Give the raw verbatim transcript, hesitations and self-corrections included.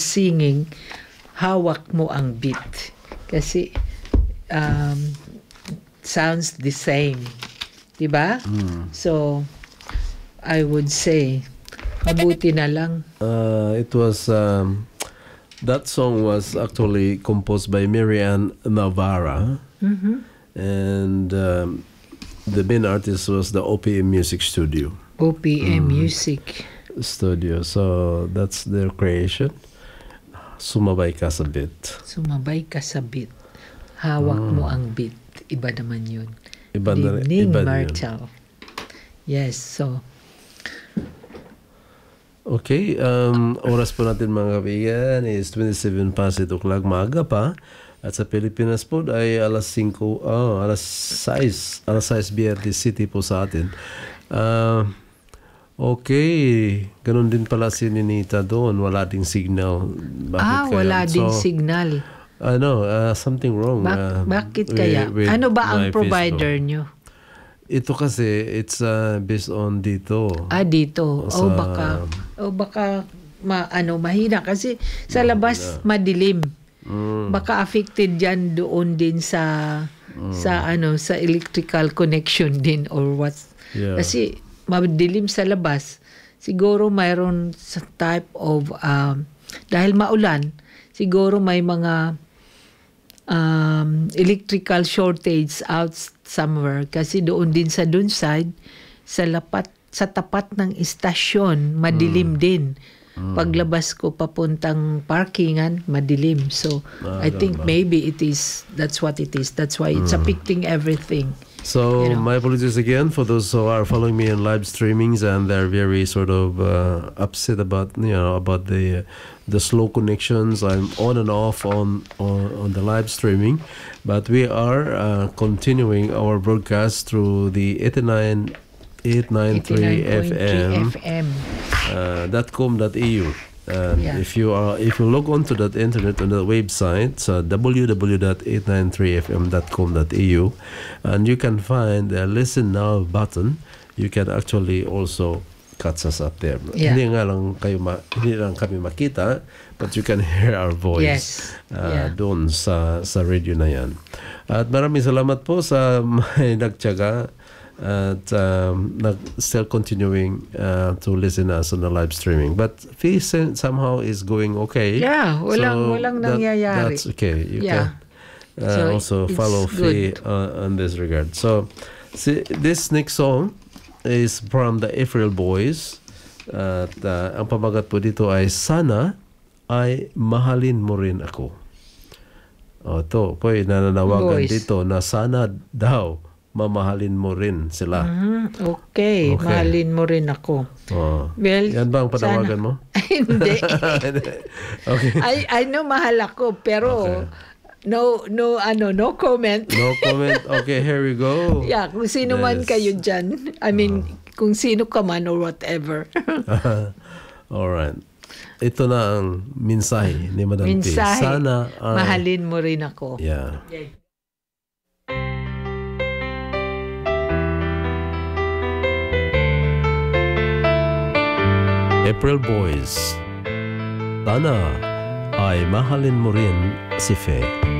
singing, hawak mo ang beat. Kasi um, sounds the same. Diba? Mm. So, I would say, mabuti na lang. Uh, it was, um, that song was actually composed by Marianne Navarra. Mm-hmm. And um, the main artist was the O P M Music Studio. O P M Mm. Music. Studio. So, that's their creation. Sumabay ka sa beat. Sumabay ka sa beat. Hawak Mm. mo ang beat. Iba naman yun. Iba na, Lining iba na yun. Martel. Yes, so. Okay, um, oras po natin mga kaibigan is twenty-seven past eight o'clock, maaga pa. At sa Pilipinas po ay alas five, oh, alas six, alas six B R T City po sa atin. Uh, okay, ganun din pala si Ninita doon, wala ding signal. Bakit ah, kaya? wala din So, signal. Ano, uh, something wrong. Bak- uh, bakit with- kaya? with Ano ba ang my provider Facebook. nyo? Ito kasi, it's uh, based on dito. Ah, dito. Sa- O baka, o baka, ma, ano, mahina. Kasi sa labas, madilim. Mm. Baka affected yan doon din sa, sa ano, sa electrical connection din or what. Yeah. Kasi madilim sa labas. Siguro mayroon sa type of, um, dahil maulan, siguro may mga um, electrical shortage out somewhere. Kasi doon din sa doon side, sa lapat, sa tapat ng istasyon, madilim din. Paglabas ko papuntang parkingan, madilim. So, Ah, I think ganun ba? maybe it is, that's what it is. That's why it's affecting everything. So, You know. my apologies again for those who are following me in live streamings and they're very sort of uh, upset about, you know, about the the slow connections. I'm on and off on, on, on the live streaming, but we are uh, continuing our broadcast through the eighty-nine point nine three F M. F M. Uh, dot com dot e u. And Yeah. if you are if you log on to that internet on the website, so w w w dot eight nine three f m dot com dot e u, and you can find the listen now button, you can actually also catch us up there. Yeah. Hindi nga lang kayo ma- hindi lang kami makita, but you can hear our voice. Yes. Uh, Yeah. doon sa sa radio na yan. At maraming salamat po sa may nagtiyaga at um, nag, still continuing uh, to listen us on the live streaming. But Face somehow is going okay. Yeah, walang- So walang that- nangyayari. That's okay. You Yeah. can uh, So also it's follow Faye good. uh, on this regard. So see, this next song is from the April Boys. At uh, ang pamagat po dito ay Sana ay mahalin mo rin ako. O to, po nananawagan Boys. dito na sana daw mamahalin mo rin sila. Mhm, okay. Okay. Mahalin mo rin ako. Oh. Well, Yan ba ang panawagan sana- mo? Hindi. Okay. I, I know mahal ako, pero Okay. no, no, ano, no comment. No comment. Okay, here we go. Yeah, kung sino man Yes. kayo dyan. I mean, kung sino ka man or whatever. All right. Ito na ang mensahe ni Madam T. Mensahe, Sana ay... mahalin mo rin ako. Yeah. April Boys. Sana ay mahalin mo rin si Faye.